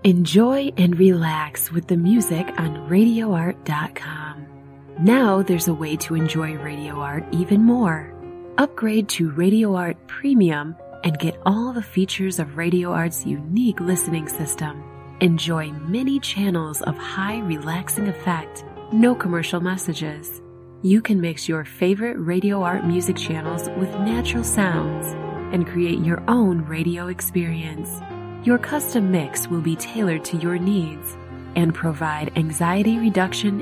Enjoy and relax with the music on RadioArt.com. Now there's a way to enjoy Radio Art even more. Upgrade to Radio Art Premium and get all the features of Radio Art's unique listening system. Enjoy many channels of high relaxing effect, no commercial messages. You can mix your favorite Radio Art music channels with natural sounds and create your own radio experience. Your custom mix will be tailored to your needs and provide anxiety reduction